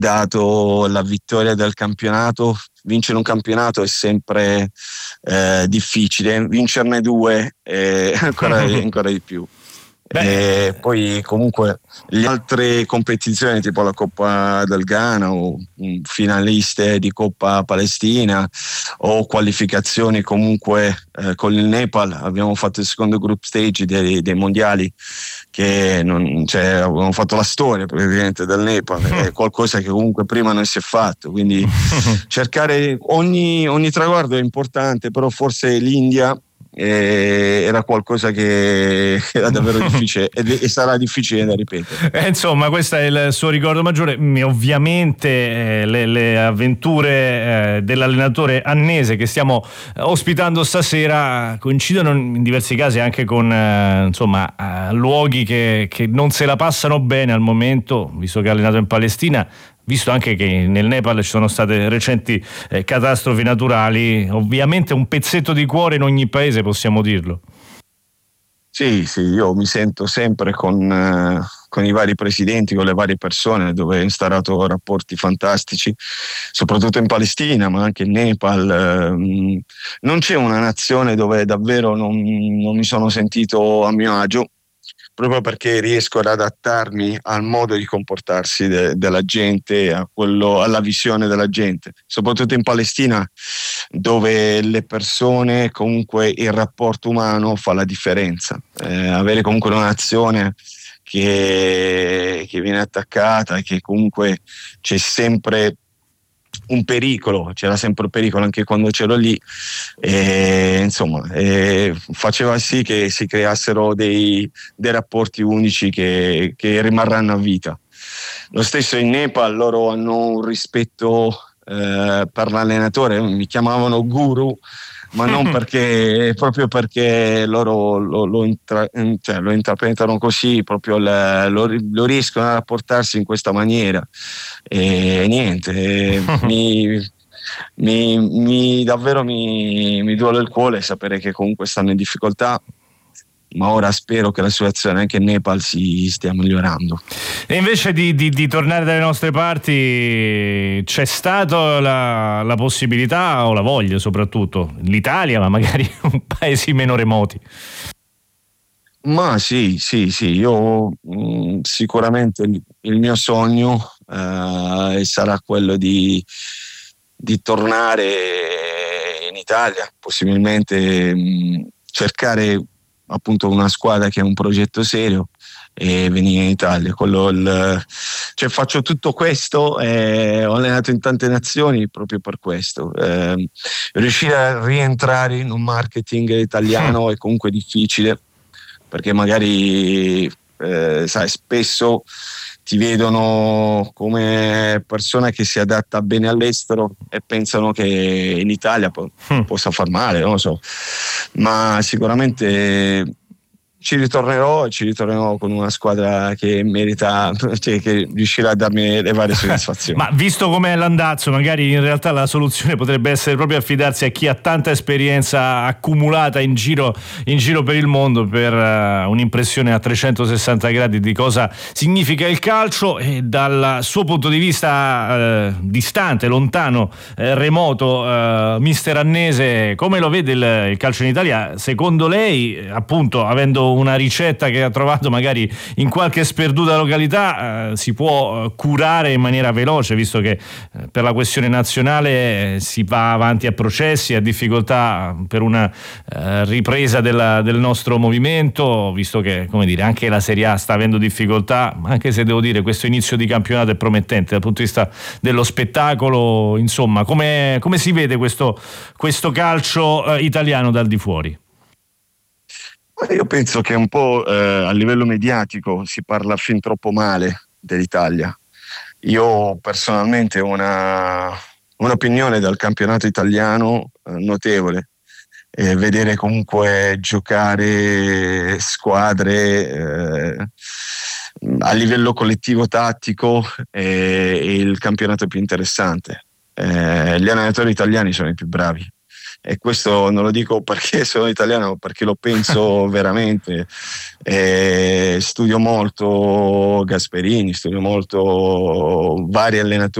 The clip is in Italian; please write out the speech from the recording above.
dato la vittoria del campionato. Vincere un campionato è sempre difficile, vincerne due è ancora di più. E poi comunque le altre competizioni tipo la Coppa del Ghana o finaliste di Coppa Palestina o qualificazioni comunque con il Nepal, abbiamo fatto il secondo group stage dei mondiali, che abbiamo fatto la storia praticamente del Nepal, è qualcosa che comunque prima non si è fatto, quindi cercare ogni traguardo è importante, però forse l'India era qualcosa che era davvero difficile e sarà difficile da ripetere. Insomma, questo è il suo ricordo maggiore. Ovviamente le avventure dell'allenatore annese che stiamo ospitando stasera coincidono in diversi casi anche con luoghi che non se la passano bene al momento, visto che ha allenato in Palestina, visto anche che nel Nepal ci sono state recenti catastrofi naturali. Ovviamente un pezzetto di cuore in ogni paese, possiamo dirlo. Sì, io mi sento sempre con i vari presidenti, con le varie persone, dove ho instaurato rapporti fantastici, soprattutto in Palestina, ma anche in Nepal. Non c'è una nazione dove davvero non mi sono sentito a mio agio, proprio perché riesco ad adattarmi al modo di comportarsi della gente, alla visione della gente, soprattutto in Palestina, dove le persone, comunque il rapporto umano fa la differenza. Avere comunque una nazione che viene attaccata e che comunque c'è sempre un pericolo, c'era sempre un pericolo anche quando c'ero lì, faceva sì che si creassero dei rapporti unici che rimarranno a vita. Lo stesso in Nepal, loro hanno un rispetto per l'allenatore, mi chiamavano guru, ma non proprio perché loro lo interpretano così, proprio lo riescono a rapportarsi in questa maniera. E niente, davvero mi duole il cuore sapere che comunque stanno in difficoltà, ma ora spero che la situazione anche in Nepal si stia migliorando. E invece di tornare dalle nostre parti, c'è stata la possibilità o la voglia, soprattutto l'Italia, ma magari paesi meno remoti? Ma sì, io sicuramente il mio sogno sarà quello di tornare in Italia, possibilmente cercare appunto una squadra che ha un progetto serio e venire in Italia. Faccio tutto questo, ho allenato in tante nazioni proprio per questo. Riuscire a rientrare in un marketing italiano è comunque difficile, perché magari spesso ti vedono come persona che si adatta bene all'estero e pensano che in Italia possa far male, non lo so, ma sicuramente ci ritornerò con una squadra che merita, che riuscirà a darmi le varie soddisfazioni. Ma visto com'è l'andazzo, magari in realtà la soluzione potrebbe essere proprio affidarsi a chi ha tanta esperienza accumulata in giro per il mondo, per un'impressione a 360 gradi di cosa significa il calcio, e dal suo punto di vista distante, lontano, remoto, mister Annese, come lo vede il calcio in Italia? Secondo lei, appunto, avendo una ricetta che ha trovato magari in qualche sperduta località, si può curare in maniera veloce, visto che per la questione nazionale si va avanti a processi, a difficoltà per una ripresa del nostro movimento, visto che, come dire, anche la Serie A sta avendo difficoltà, anche se devo dire questo inizio di campionato è promettente dal punto di vista dello spettacolo. Insomma, come si vede questo calcio italiano dal di fuori? Io penso che un po' a livello mediatico si parla fin troppo male dell'Italia. Io personalmente ho un'opinione del campionato italiano notevole. Vedere comunque giocare squadre a livello collettivo tattico è il campionato più interessante. Gli allenatori italiani sono i più bravi. e questo non lo dico perché sono italiano, perché lo penso veramente. Studio molto Gasperini, studio molto vari allenatori